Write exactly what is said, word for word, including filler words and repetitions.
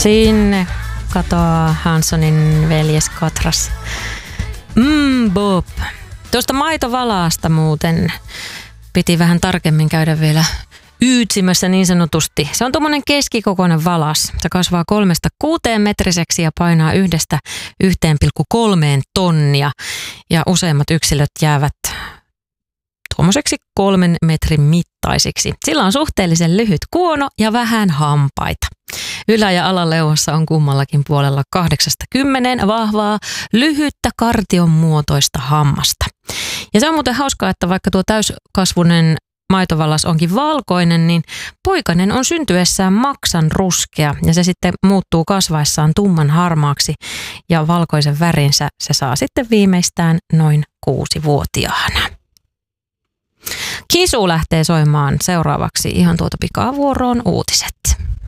Sinne katoaa Hanssonin veljes Katras. Mmm, Bob. Tuosta maitovalaasta muuten piti vähän tarkemmin käydä vielä yytsimässä niin sanotusti. Se on tuommoinen keskikokoinen valas. Se kasvaa kolmesta kuuteen metriseksi ja painaa yhdestä yhteen pilkku kolmeen tonnia. Ja useimmat yksilöt jäävät tuommoiseksi kolmen metrin mittaisiksi. Sillä on suhteellisen lyhyt kuono ja vähän hampaita. Ylä- ja alaleuassa on kummallakin puolella kahdeksasta kymmeneen vahvaa, lyhyttä kartion muotoista hammasta. Ja se on muuten hauskaa, että vaikka tuo täyskasvunen maitovallas onkin valkoinen, niin poikanen on syntyessään maksan ruskea ja se sitten muuttuu kasvaessaan tumman harmaaksi ja valkoisen värinsä se saa sitten viimeistään noin kuusivuotiaana. Kisu lähtee soimaan seuraavaksi ihan tuota pikavuoroon uutiset.